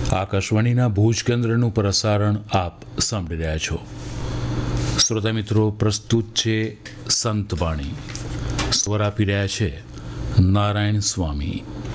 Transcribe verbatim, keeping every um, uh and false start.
આકાશવાણીના ભુજ કેન્દ્રનું પ્રસારણ આપ સાંભળી રહ્યા છો. શ્રોતા મિત્રો, પ્રસ્તુત છે સંતવાણી. સ્વર આપી રહ્યા છે નારાયણ સ્વામી.